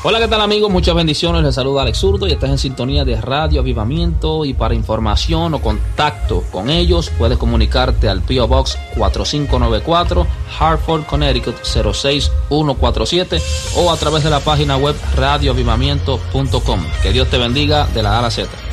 Hola, ¿qué tal amigos? Muchas bendiciones, les saluda Alex Zurdo y estás en sintonía de Radio Avivamiento, y para información o contacto con ellos puedes comunicarte al P.O. Box 4594, Hartford, Connecticut 06147 o a través de la página web radioavivamiento.com. Que Dios te bendiga de la A a la Z.